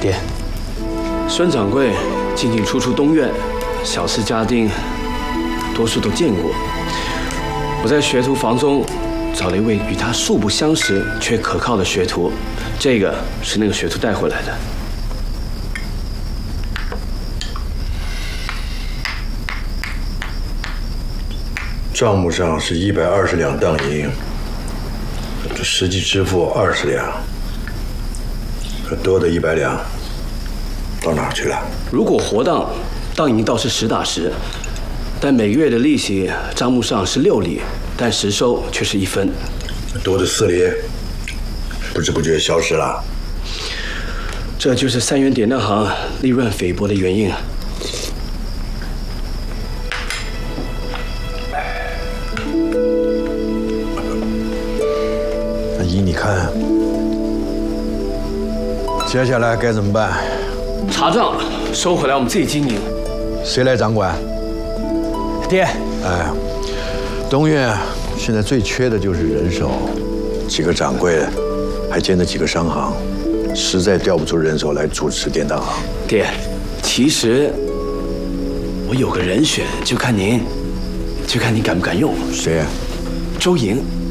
爹，孙掌柜进进出出东院，小事家丁，多数都见过。我在学徒房中找了一位与他素不相识却可靠的学徒，这个是那个学徒带回来的。 账目上是120两当银，这实际支付20两，可多的100两到哪儿去了？ 如果活当银倒是实打实，但每个月的利息账目上是6厘，但实收却是1分。 多的4厘，不知不觉消失了。 这就是3元典当行利润菲薄的原因啊！ 那依你看，接下来该怎么办？ 查账收回来，我们自己经营。 谁来掌管？ 爹， 哎，东院现在最缺的就是人手，几个掌柜，还兼着几个商行，实在调不出人手来主持典当行。 爹，其实我有个人选，就看您敢不敢用。 谁呀？ 周莹。